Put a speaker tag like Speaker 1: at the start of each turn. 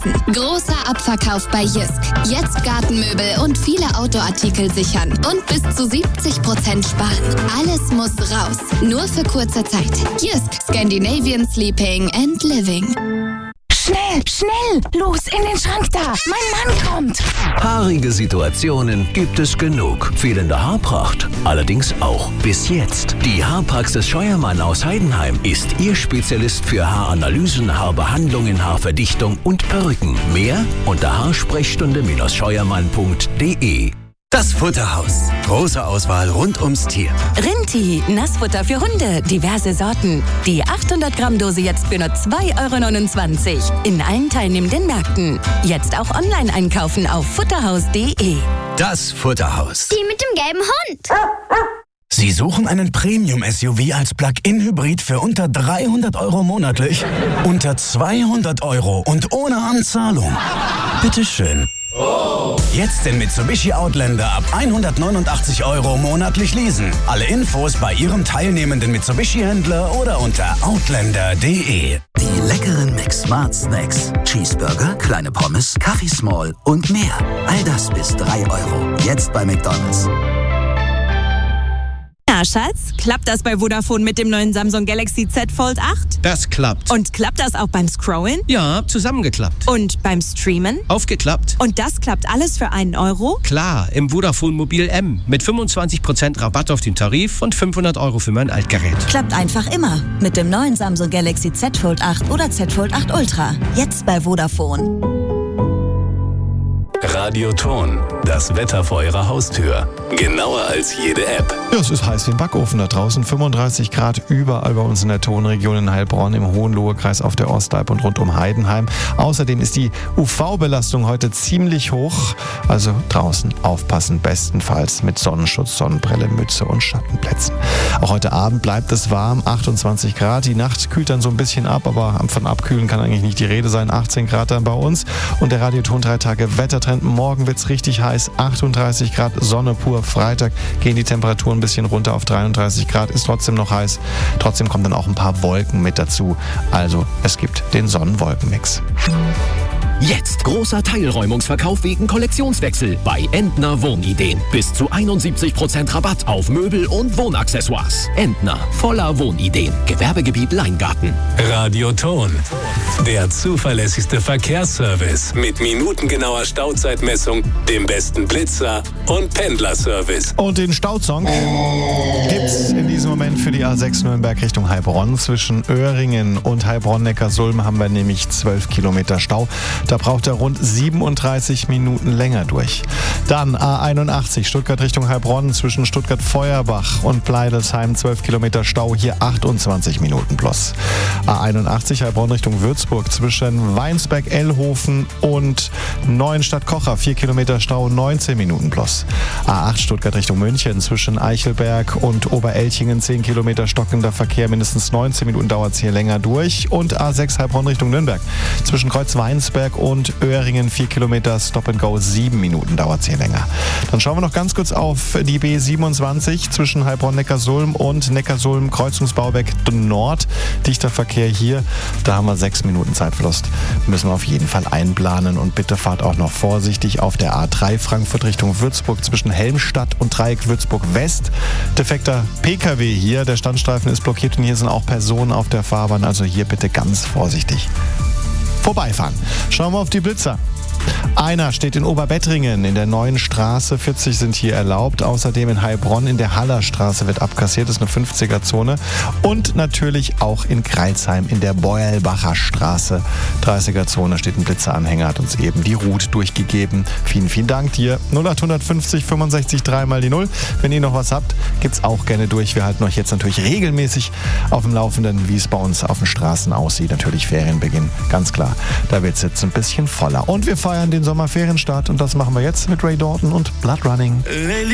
Speaker 1: Großer Abverkauf bei Jysk. Jetzt Gartenmöbel und viele Outdoor-Artikel sichern. Und bis zu 70% sparen. Alles muss raus. Nur für kurze Zeit. Jysk. Scandinavian Sleeping and Living.
Speaker 2: Schnell, schnell! Los, in den Schrank da! Mein Mann kommt!
Speaker 3: Haarige Situationen gibt es genug. Fehlende Haarpracht allerdings auch. Bis jetzt. Die Haarpraxis Scheuermann aus Heidenheim ist Ihr Spezialist für Haaranalysen, Haarbehandlungen, Haarverdichtung und Perücken. Mehr unter haarsprechstunde-scheuermann.de.
Speaker 4: Das Futterhaus. Große Auswahl rund ums Tier.
Speaker 2: Rinti, Nassfutter für Hunde, diverse Sorten. Die 800 Gramm Dose jetzt für nur 2,29 € in allen teilnehmenden Märkten. Jetzt auch online einkaufen auf futterhaus.de.
Speaker 4: Das Futterhaus.
Speaker 5: Die mit dem gelben Hund.
Speaker 4: Sie suchen einen Premium-SUV als Plug-in-Hybrid für unter 300 € monatlich? Unter 200 € und ohne Anzahlung. Bitteschön. Jetzt den Mitsubishi Outlander ab 189 € monatlich leasen. Alle Infos bei Ihrem teilnehmenden Mitsubishi-Händler oder unter outlander.de.
Speaker 3: Die leckeren McSmart Snacks. Cheeseburger, kleine Pommes, Kaffee Small und mehr. All das bis 3 €. Jetzt bei McDonald's.
Speaker 6: Na, Schatz, klappt das bei Vodafone mit dem neuen Samsung Galaxy Z Fold 8?
Speaker 7: Das klappt.
Speaker 6: Und klappt das auch beim Scrollen?
Speaker 7: Ja, zusammengeklappt.
Speaker 6: Und beim Streamen?
Speaker 7: Aufgeklappt.
Speaker 6: Und das klappt alles für 1 €?
Speaker 7: Klar, im Vodafone Mobil M. Mit 25% Rabatt auf den Tarif und 500 € für mein Altgerät.
Speaker 2: Klappt einfach immer. Mit dem neuen Samsung Galaxy Z Fold 8 oder Z Fold 8 Ultra. Jetzt bei Vodafone.
Speaker 8: Radioton, das Wetter vor Ihrer Haustür. Genauer als jede App.
Speaker 9: Ja, es ist heiß wie ein Backofen da draußen. 35 Grad überall bei uns in der Tonregion in Heilbronn, im Hohenlohe-Kreis auf der Ostalb und rund um Heidenheim. Außerdem ist die UV-Belastung heute ziemlich hoch. Also draußen aufpassen, bestenfalls mit Sonnenschutz, Sonnenbrille, Mütze und Schattenplätzen. Auch heute Abend bleibt es warm, 28 Grad. Die Nacht kühlt dann so ein bisschen ab, aber von Abkühlen kann eigentlich nicht die Rede sein. 18 Grad dann bei uns. Und der Radioton 3 Tage Wettertrend. Morgen wird es richtig heiß, 38 Grad, Sonne pur. Freitag gehen die Temperaturen ein bisschen runter auf 33 Grad, ist trotzdem noch heiß. Trotzdem kommen dann auch ein paar Wolken mit dazu. Also es gibt den Sonnen-Wolken-Mix.
Speaker 3: Jetzt großer Teilräumungsverkauf wegen Kollektionswechsel bei Entner Wohnideen. Bis zu 71% Rabatt auf Möbel und Wohnaccessoires. Entner, voller Wohnideen. Gewerbegebiet Leingarten.
Speaker 8: Radioton, der zuverlässigste Verkehrsservice mit minutengenauer Stauzeitmessung, dem besten Blitzer und Pendlerservice.
Speaker 9: Und den Stausong gibt's in diesem Moment für die A6 Nürnberg Richtung Heilbronn. Zwischen Öhringen und Heilbronn-Neckarsulm haben wir nämlich 12 Kilometer Stau. Da braucht er rund 37 Minuten länger durch. Dann A81 Stuttgart Richtung Heilbronn zwischen Stuttgart-Feuerbach und Bleidelsheim 12 Kilometer Stau, hier 28 Minuten plus. A81 Heilbronn Richtung Würzburg zwischen Weinsberg-Ellhofen und Neuenstadt-Kocher 4 Kilometer Stau, 19 Minuten plus. A8 Stuttgart Richtung München zwischen Eichelberg und Oberelchingen 10 Kilometer stockender Verkehr, mindestens 19 Minuten dauert es hier länger durch. Und A6 Heilbronn Richtung Nürnberg zwischen Kreuzweinsberg und Öhringen 4 Kilometer Stop and Go, 7 Minuten dauert es hier länger. Dann schauen wir noch ganz kurz auf die B27 zwischen Heilbronn-Neckarsulm und Neckarsulm-Kreuzungsbauwerk Nord. Dichter Verkehr hier, da haben wir 6 Minuten Zeitverlust. Müssen wir auf jeden Fall einplanen und bitte fahrt auch noch vorsichtig auf der A3 Frankfurt Richtung Würzburg zwischen Helmstadt und Dreieck Würzburg West. Defekter PKW hier, der Standstreifen ist blockiert und hier sind auch Personen auf der Fahrbahn, also hier bitte ganz vorsichtig vorbeifahren. Schauen wir auf die Blitzer. Einer steht in Oberbettringen in der neuen Straße, 40 sind hier erlaubt. Außerdem in Heilbronn in der Hallerstraße wird abkassiert, das ist eine 50er-Zone. Und natürlich auch in Greilsheim in der Beulbacher Straße, 30er-Zone, steht ein Blitzeranhänger, hat uns eben die Route durchgegeben. Vielen, vielen Dank dir. 0850 65 3 mal die 0. Wenn ihr noch was habt, gibt's auch gerne durch. Wir halten euch jetzt natürlich regelmäßig auf dem Laufenden, wie es bei uns auf den Straßen aussieht. Natürlich Ferienbeginn, ganz klar. Da wird's jetzt ein bisschen voller. Und wir feiern den Sommerferienstart und das machen wir jetzt mit Ray Dalton und Blood Running.